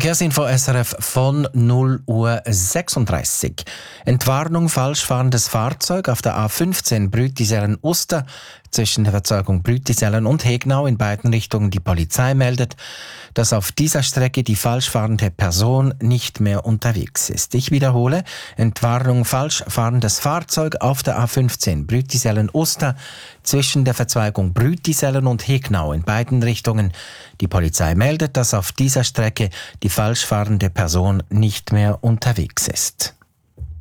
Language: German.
Verkehrsinfo SRF von 0:36 Uhr. Entwarnung falsch fahrendes Fahrzeug auf der A15 Brütisellen-Uster zwischen der Verzeugung Brütisellen und Hegnau in beiden Richtungen. Die Polizei meldet, dass auf dieser Strecke die falsch fahrende Person nicht mehr unterwegs ist. Ich wiederhole, Entwarnung falsch fahrendes Fahrzeug auf der A15 Brütisellen-Uster zwischen der Verzweigung Brütisellen und Hegnau in beiden Richtungen. Die Polizei meldet, dass auf dieser Strecke die falsch fahrende Person nicht mehr unterwegs ist.